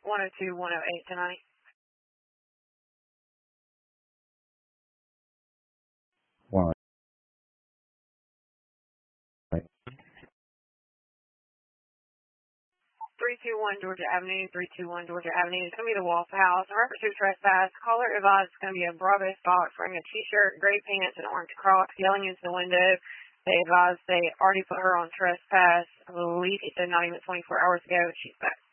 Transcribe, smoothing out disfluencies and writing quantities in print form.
102, 108 tonight. One. 321 Georgia Avenue, 321 Georgia Avenue. It's going to be the Waffle House. Reference to trespass. Caller advised it's going to be a Bravo Fox wearing a t-shirt, gray pants, and orange Crocs, yelling into the window. They advised they already put her on trespass. I believe he said not even 24 hours ago. She's back.